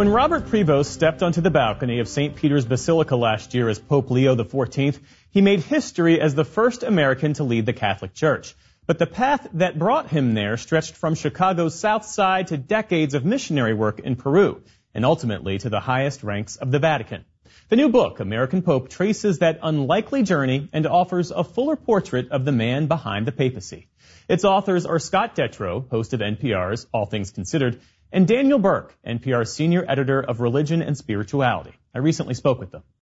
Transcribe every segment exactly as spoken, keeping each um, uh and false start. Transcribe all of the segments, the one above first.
When Robert Prevost stepped onto the balcony of Saint Peter's Basilica last year as Pope Leo the fourteenth, he made history as the first American to lead the Catholic Church. But the path that brought him there stretched from Chicago's South Side to decades of missionary work in Peru, and ultimately to the highest ranks of the Vatican. The new book, American Pope, traces that unlikely journey and offers a fuller portrait of the man behind the papacy. Its authors are Scott Detrow, host of N P R's All Things Considered, and Daniel Burke, N P R's senior editor of Religion and Spirituality. I recently spoke with them.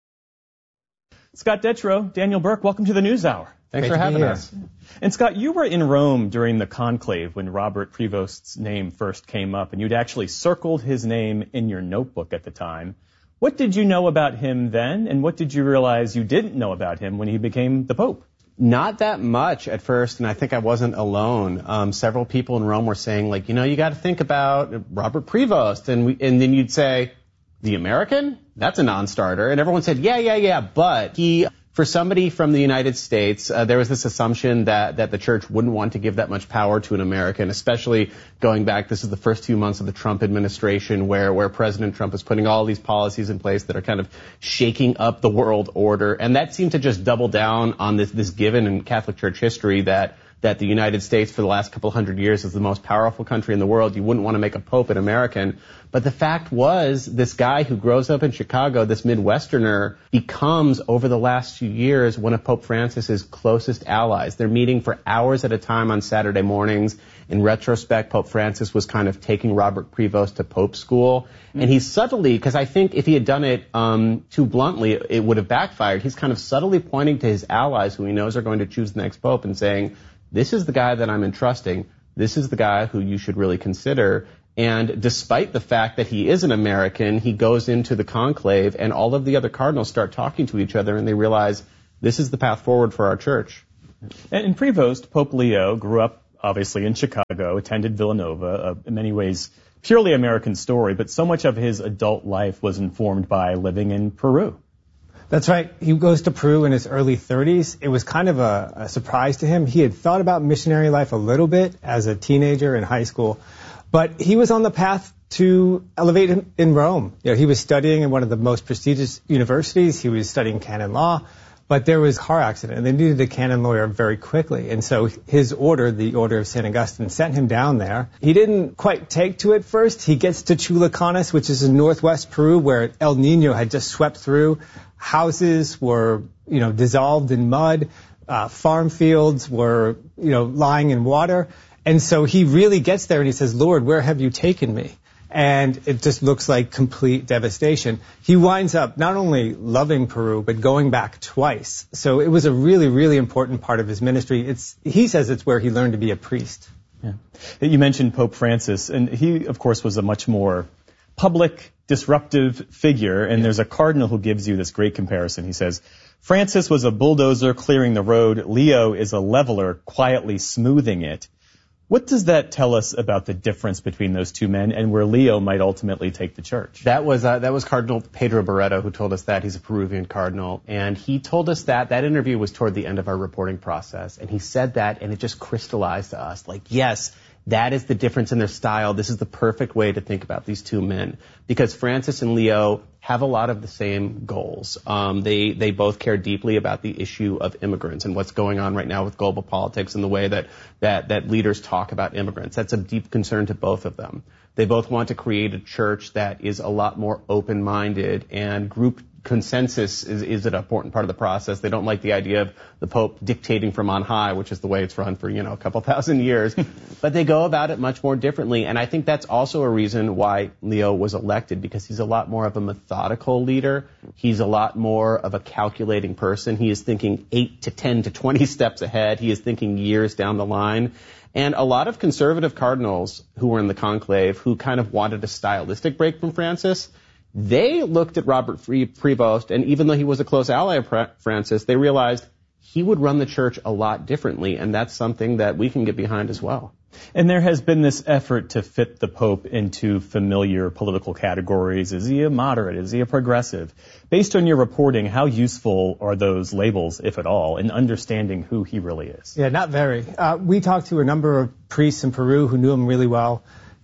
Scott Detrow, Daniel Burke, welcome to the NewsHour. Thanks for having us. And Scott, you were in Rome during the conclave when Robert Prevost's name first came up, and you'd actually circled his name in your notebook at the time. What did you know about him then, and what did you realize you didn't know about him when he became the Pope? Not that much at first, and I think I wasn't alone. Um, several people in Rome were saying, like, you know, you got to think about Robert Prevost, and we, and then you'd say, the American? That's a non-starter. And everyone said, yeah, yeah, yeah, but he, for somebody from the United States, uh, there was this assumption that, that the church wouldn't want to give that much power to an American, especially going back, this is the first few months of the Trump administration where, where President Trump is putting all these policies in place that are kind of shaking up the world order. And that seemed to just double down on this, this given in Catholic Church history that that the United States for the last couple hundred years is the most powerful country in the world. You wouldn't want to make a pope an American. But the fact was, this guy who grows up in Chicago, this Midwesterner, becomes, over the last few years, one of Pope Francis's closest allies. They're meeting for hours at a time on Saturday mornings. In retrospect, Pope Francis was kind of taking Robert Prevost to Pope school. And he's subtly, because I think if he had done it um, too bluntly, it would have backfired. He's kind of subtly pointing to his allies who he knows are going to choose the next pope and saying, this is the guy that I'm entrusting. This is the guy who you should really consider. And despite the fact that he is an American, he goes into the conclave and all of the other cardinals start talking to each other and they realize this is the path forward for our church. And in Prevost, Pope Leo grew up obviously in Chicago, attended Villanova, a, in many ways purely American story, but so much of his adult life was informed by living in Peru. That's right. He goes to Peru in his early thirties. It was kind of a, a surprise to him. He had thought about missionary life a little bit as a teenager in high school, but he was on the path to elevate him in Rome. You know, he was studying in one of the most prestigious universities. He was studying canon law, but there was a car accident, and they needed a canon lawyer very quickly. And so his order, the Order of Saint Augustine, sent him down there. He didn't quite take to it first. He gets to Chulucanas, which is in northwest Peru, where El Nino had just swept through. Houses were, you know, dissolved in mud. Uh, farm fields were, you know, lying in water. And so he really gets there and he says, Lord, where have you taken me? And it just looks like complete devastation. He winds up not only loving Peru, but going back twice. So it was a really, really important part of his ministry. It's, he says it's where he learned to be a priest. Yeah. You mentioned Pope Francis, and he, of course, was a much more public, disruptive figure, and there's a cardinal who gives you this great comparison. He says, Francis was a bulldozer clearing the road. Leo is a leveler quietly smoothing it. What does that tell us about the difference between those two men and where Leo might ultimately take the church? That was uh, that was Cardinal Pedro Barreto who told us that. He's a Peruvian cardinal, and he told us that. That interview was toward the end of our reporting process, and he said that, and it just crystallized to us, like, yes, that is the difference in their style. This is the perfect way to think about these two men, because Francis and Leo have a lot of the same goals. Um, they they both care deeply about the issue of immigrants and what's going on right now with global politics and the way that that that leaders talk about immigrants. That's a deep concern to both of them. They both want to create a church that is a lot more open-minded, and group consensus is, is an important part of the process. They don't like the idea of the Pope dictating from on high, which is the way it's run for, you know, a couple thousand years. But they go about it much more differently. And I think that's also a reason why Leo was elected, because he's a lot more of a methodical leader. He's a lot more of a calculating person. He is thinking eight to ten to twenty steps ahead. He is thinking years down the line. And a lot of conservative cardinals who were in the conclave, who kind of wanted a stylistic break from Francis, they looked at Robert Prevost, and even though he was a close ally of Francis, they realized he would run the church a lot differently, and that's something that we can get behind as well. And there has been this effort to fit the Pope into familiar political categories. Is he a moderate? Is he a progressive? Based on your reporting, how useful are those labels, if at all, in understanding who he really is? Yeah, not very. Uh, we talked to a number of priests in Peru who knew him really well.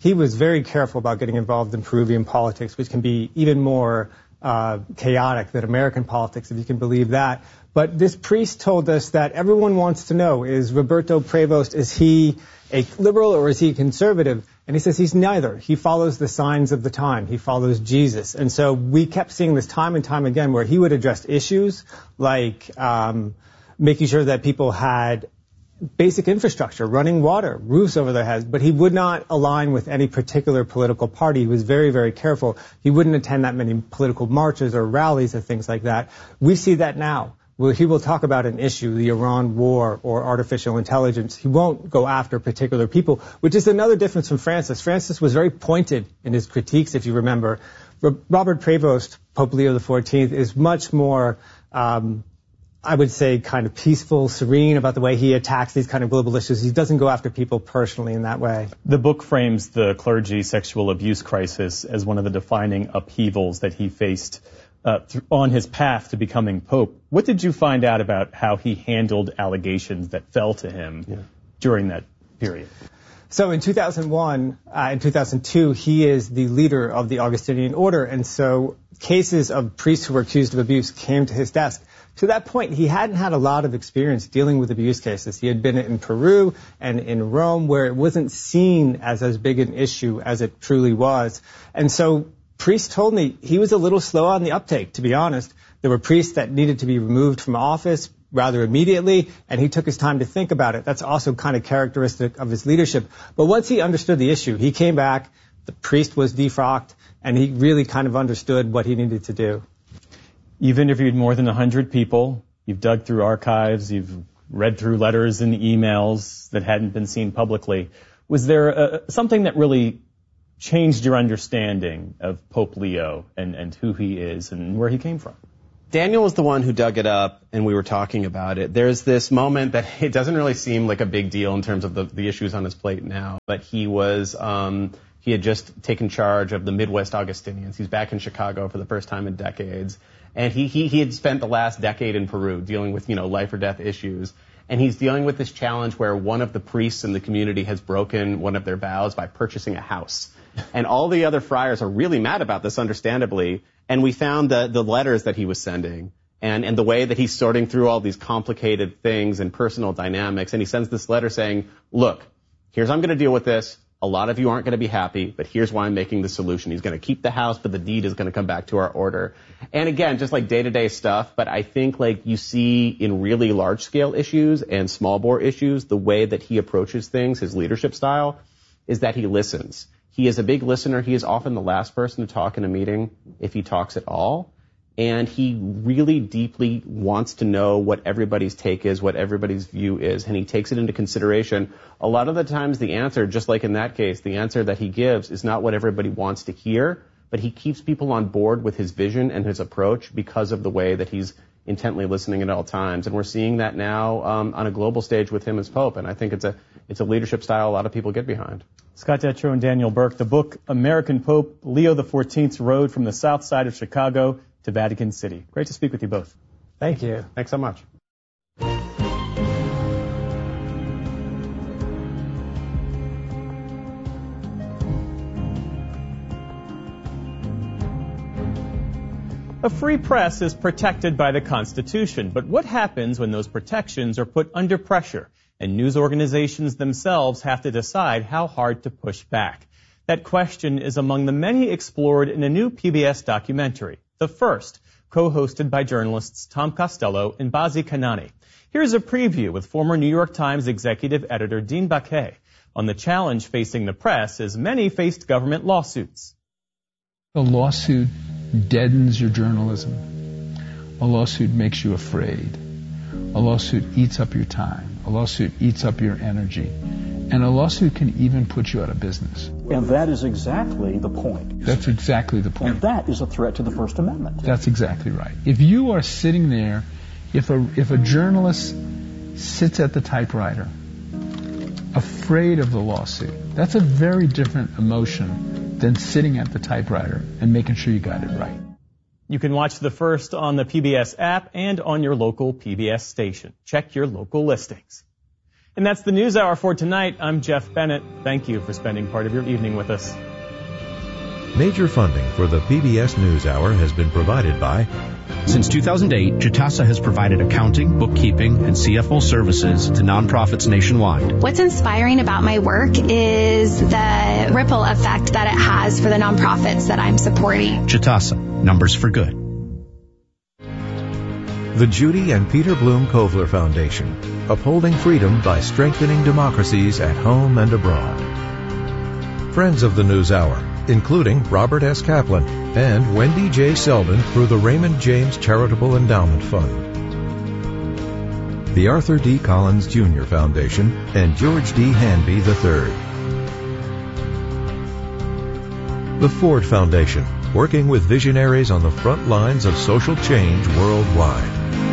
he was very careful about getting involved in Peruvian politics, which can be even more uh, chaotic than American politics, if you can believe that. But this priest told us that everyone wants to know, is Roberto Prevost, is he a liberal or is he a conservative? And he says he's neither. He follows the signs of the time. He follows Jesus. And so we kept seeing this time and time again where he would address issues like um, making sure that people had basic infrastructure, running water, roofs over their heads, but he would not align with any particular political party. He was very, very careful. He wouldn't attend that many political marches or rallies or things like that. We see that now. Well, he will talk about an issue, the Iran war or artificial intelligence. He won't go after particular people, which is another difference from Francis. Francis was very pointed in his critiques, if you remember. Robert Prevost, Pope Leo the fourteenth, is much more, um, I would say, kind of peaceful, serene about the way he attacks these kind of global issues. He doesn't go after people personally in that way. The book frames the clergy sexual abuse crisis as one of the defining upheavals that he faced Uh, th- on his path to becoming pope. What did you find out about how he handled allegations that fell to him yeah. during that period? So in two thousand one uh, and two thousand two, he is the leader of the Augustinian order, and so cases of priests who were accused of abuse came to his desk. To that point, he hadn't had a lot of experience dealing with abuse cases. He had been in Peru and in Rome, where it wasn't seen as as big an issue as it truly was. And so priests told me he was a little slow on the uptake, to be honest. There were priests that needed to be removed from office rather immediately, and he took his time to think about it. That's also kind of characteristic of his leadership. But once he understood the issue, he came back, the priest was defrocked, and he really kind of understood what he needed to do. You've interviewed more than one hundred people. You've dug through archives. You've read through letters and emails that hadn't been seen publicly. Was there uh, something that really changed your understanding of Pope Leo and, and who he is and where he came from? Daniel was the one who dug it up, and we were talking about it. There's this moment that it doesn't really seem like a big deal in terms of the, the issues on his plate now, but he was, um, he had just taken charge of the Midwest Augustinians. He's back in Chicago for the first time in decades, and he, he, he had spent the last decade in Peru dealing with, you know, life or death issues. And he's dealing with this challenge where one of the priests in the community has broken one of their vows by purchasing a house. And all the other friars are really mad about this, understandably. And we found the, the letters that he was sending and, and the way that he's sorting through all these complicated things and personal dynamics. And he sends this letter saying, look, here's how I'm going to deal with this. A lot of you aren't going to be happy, but here's why I'm making the solution. He's going to keep the house, but the deed is going to come back to our order. And again, just like day-to-day stuff, but I think like you see in really large-scale issues and small-bore issues, the way that he approaches things, his leadership style, is that he listens. He is a big listener. He is often the last person to talk in a meeting, if he talks at all. And he really deeply wants to know what everybody's take is, what everybody's view is, and he takes it into consideration. A lot of the times the answer, just like in that case, the answer that he gives is not what everybody wants to hear, but he keeps people on board with his vision and his approach because of the way that he's intently listening at all times. And we're seeing that now um, on a global stage with him as Pope, and I think it's a it's a leadership style a lot of people get behind. Scott Detrow and Daniel Burke, the book American Pope Leo the fourteenth's Road from the South Side of Chicago to Vatican City. Great to speak with you both. Thank you. Thanks so much. A free press is protected by the Constitution, but what happens when those protections are put under pressure and news organizations themselves have to decide how hard to push back? That question is among the many explored in a new P B S documentary, The First, co-hosted by journalists Tom Costello and Bazi Kanani. Here's a preview with former New York Times executive editor Dean Baquet on the challenge facing the press as many faced government lawsuits. A lawsuit deadens your journalism. A lawsuit makes you afraid. A lawsuit eats up your time. A lawsuit eats up your energy. And a lawsuit can even put you out of business. And that is exactly the point. That's exactly the point. And that is a threat to the First Amendment. That's exactly right. If you are sitting there, if a, if a journalist sits at the typewriter, afraid of the lawsuit, that's a very different emotion than sitting at the typewriter and making sure you got it right. You can watch The First on the P B S app and on your local P B S station. Check your local listings. And that's the News Hour for tonight. I'm Jeff Bennett. Thank you for spending part of your evening with us. Major funding for the P B S NewsHour has been provided by... Since two thousand eight, Jitasa has provided accounting, bookkeeping, and C F O services to nonprofits nationwide. What's inspiring about my work is the ripple effect that it has for the nonprofits that I'm supporting. Jitasa, numbers for good. The Judy and Peter Bloom Kovler Foundation, upholding freedom by strengthening democracies at home and abroad. Friends of the NewsHour, including Robert S. Kaplan and Wendy J. Selden through the Raymond James Charitable Endowment Fund. The Arthur D. Collins Junior Foundation and George D. Hanby the third. The Ford Foundation, working with visionaries on the front lines of social change worldwide.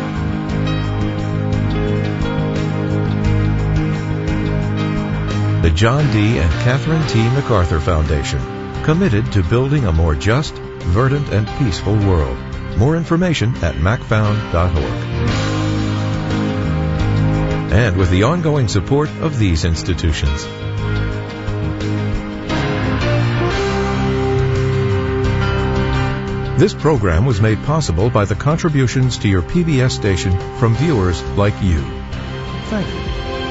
The John D. and Catherine T. MacArthur Foundation, committed to building a more just, verdant, and peaceful world. More information at mac found dot org. And with the ongoing support of these institutions. This program was made possible by the contributions to your P B S station from viewers like you. Thank you.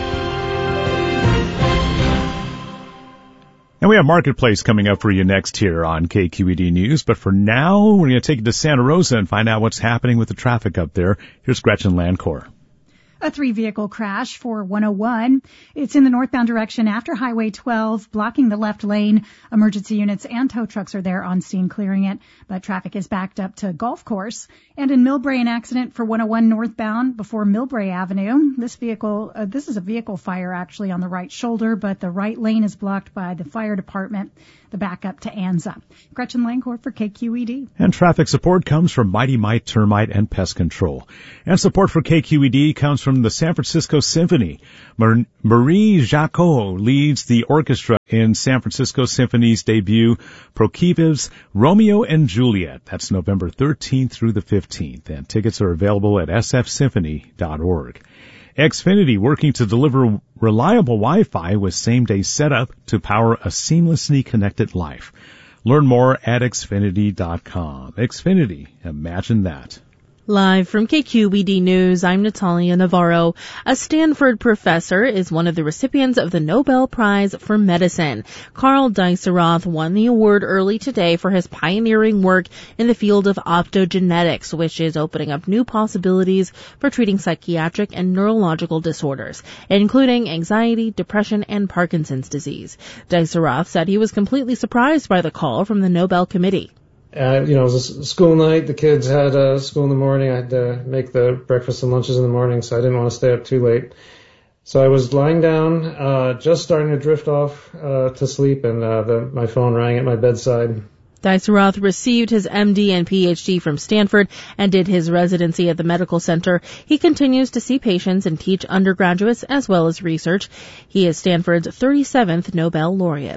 And we have Marketplace coming up for you next here on K Q E D News. But for now, we're going to take you to Santa Rosa and find out what's happening with the traffic up there. Here's Gretchen Landcore. A three-vehicle crash for one oh one. It's in the northbound direction after Highway twelve, blocking the left lane. Emergency units and tow trucks are there on scene clearing it, but traffic is backed up to Golf Course. And in Millbrae, an accident for one oh one northbound before Millbrae Avenue. This vehicle, uh, this is a vehicle fire actually on the right shoulder, but the right lane is blocked by the fire department. The backup to Anza. Gretchen Langcourt for K Q E D. And traffic support comes from Mighty Mite Termite and Pest Control. And support for K Q E D comes from the San Francisco Symphony. Mar- Marie Jacot leads the orchestra in San Francisco Symphony's debut, Prokofjev's Romeo and Juliet. That's November thirteenth through the fifteenth. And tickets are available at s f symphony dot org. Xfinity, working to deliver reliable Wi-Fi with same-day setup to power a seamlessly connected life. Learn more at xfinity dot com. Xfinity, imagine that. Live from K Q E D News, I'm Natalia Navarro. A Stanford professor is one of the recipients of the Nobel Prize for Medicine. Karl Deisseroth won the award early today for his pioneering work in the field of optogenetics, which is opening up new possibilities for treating psychiatric and neurological disorders, including anxiety, depression, and Parkinson's disease. Deisseroth said he was completely surprised by the call from the Nobel Committee. Uh, you know, it was a school night. The kids had uh, school in the morning. I had to make the breakfast and lunches in the morning, so I didn't want to stay up too late. So I was lying down, uh, just starting to drift off uh, to sleep, and uh, the, my phone rang at my bedside. Deisseroth received his M D and P H D from Stanford and did his residency at the medical center. He continues to see patients and teach undergraduates as well as research. He is Stanford's thirty-seventh Nobel laureate.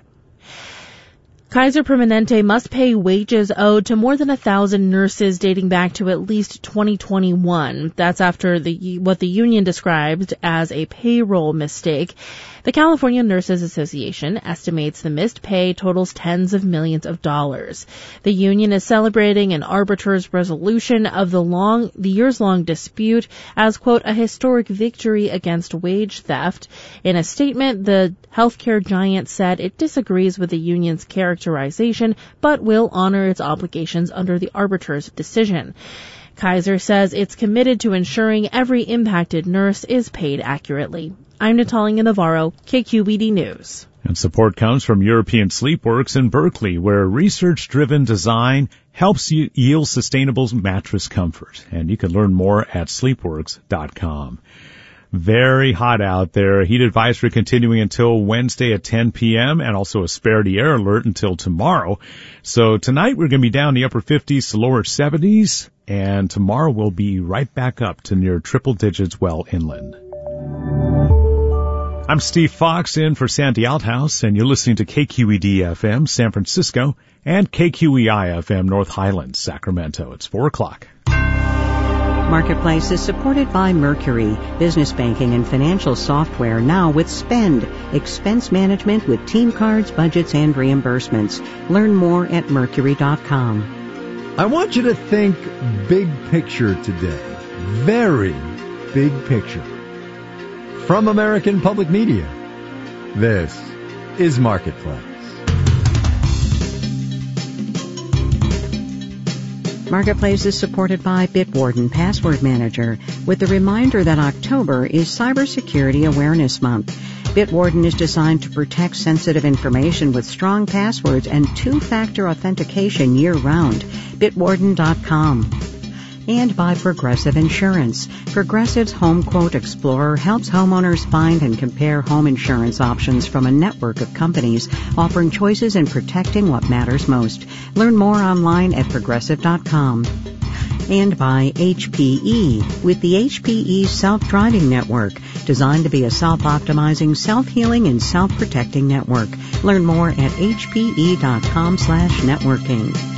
Kaiser Permanente must pay wages owed to more than a thousand nurses dating back to at least twenty twenty-one. That's after the what the union described as a payroll mistake. The California Nurses Association estimates the missed pay totals tens of millions of dollars. The union is celebrating an arbitrator's resolution of the long, the years-long dispute as, quote, a historic victory against wage theft. In a statement, the healthcare giant said it disagrees with the union's characterization, but will honor its obligations under the arbitrator's decision. Kaiser says it's committed to ensuring every impacted nurse is paid accurately. I'm Natalia Navarro, K Q E D News. And support comes from European Sleepworks in Berkeley, where research-driven design helps you yield sustainable mattress comfort. And you can learn more at sleepworks dot com. Very hot out there. Heat advisory continuing until Wednesday at ten p.m. and also a spare the air alert until tomorrow. So tonight we're going to be down in the upper fifties to lower seventies, and tomorrow we'll be right back up to near triple digits well inland. I'm Steve Fox in for Sandy Althouse, and you're listening to K Q E D F M San Francisco and K Q E I F M North Highlands, Sacramento. It's four o'clock. Marketplace is supported by Mercury, business banking and financial software now with Spend, expense management with team cards, budgets, and reimbursements. Learn more at mercury dot com. I want you to think big picture today. Very big picture. From American Public Media, this is Marketplace. Marketplace is supported by Bitwarden Password Manager with the reminder that October is Cybersecurity Awareness Month. Bitwarden is designed to protect sensitive information with strong passwords and two-factor authentication year-round. Bitwarden dot com. And by Progressive Insurance. Progressive's Home Quote Explorer helps homeowners find and compare home insurance options from a network of companies offering choices and protecting what matters most. Learn more online at progressive dot com. And by H P E with the H P E Self-Driving Network, designed to be a self-optimizing, self-healing, and self-protecting network. Learn more at H P E dot com slash networking.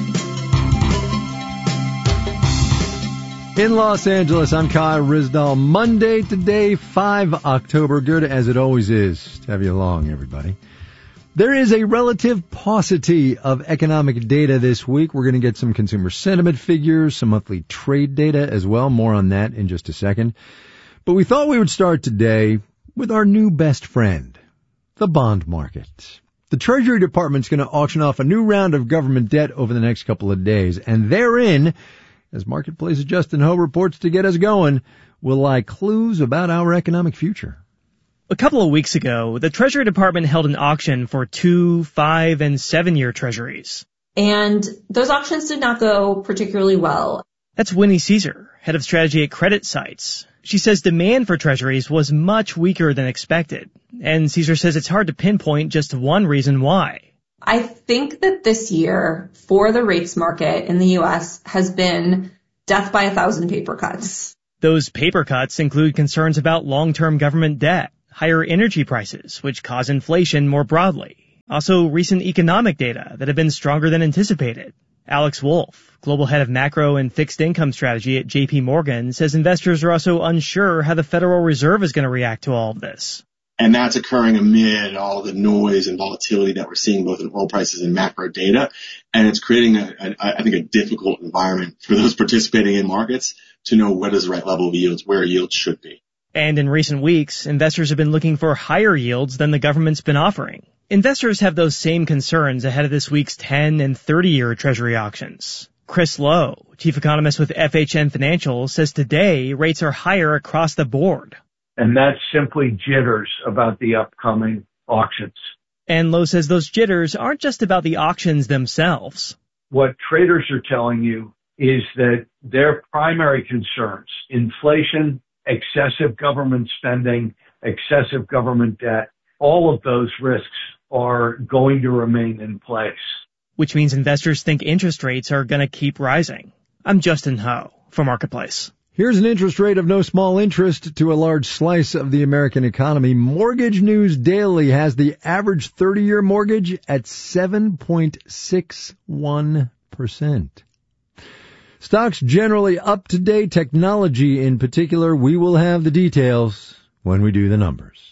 In Los Angeles, I'm Kyle Risdall. Monday today, the fifth of October. Good as it always is to have you along, everybody. There is a relative paucity of economic data this week. We're going to get some consumer sentiment figures, some monthly trade data as well. More on that in just a second. But we thought we would start today with our new best friend, the bond market. The Treasury Department's going to auction off a new round of government debt over the next couple of days, and therein, as Marketplace's Justin Ho reports to get us going, will lie clues about our economic future. A couple of weeks ago, the Treasury Department held an auction for two, five, and seven-year treasuries. And those auctions did not go particularly well. That's Winnie Caesar, head of strategy at Credit Sites. She says demand for treasuries was much weaker than expected. And Caesar says it's hard to pinpoint just one reason why. I think that this year for the rates market in the U S has been death by a thousand paper cuts. Those paper cuts include concerns about long-term government debt, higher energy prices, which cause inflation more broadly. Also, recent economic data that have been stronger than anticipated. Alex Wolf, global head of macro and fixed income strategy at J P Morgan, says investors are also unsure how the Federal Reserve is going to react to all of this. And that's occurring amid all the noise and volatility that we're seeing both in oil prices and macro data. And it's creating, a, a, I think, a difficult environment for those participating in markets to know what is the right level of yields, where yields should be. And in recent weeks, investors have been looking for higher yields than the government's been offering. Investors have those same concerns ahead of this week's ten and thirty-year Treasury auctions. Chris Lowe, chief economist with F H N Financial, says today rates are higher across the board. And that's simply jitters about the upcoming auctions. And Lowe says those jitters aren't just about the auctions themselves. What traders are telling you is that their primary concerns, inflation, excessive government spending, excessive government debt, all of those risks are going to remain in place. Which means investors think interest rates are going to keep rising. I'm Justin Ho for Marketplace. Here's an interest rate of no small interest to a large slice of the American economy. Mortgage News Daily has the average thirty-year mortgage at seven point six one percent. Stocks generally up to date, technology in particular. We will have the details when we do the numbers.